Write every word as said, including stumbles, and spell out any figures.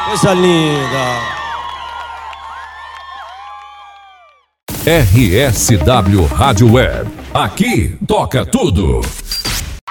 Coisa linda. R S W Rádio Web. Aqui toca tudo.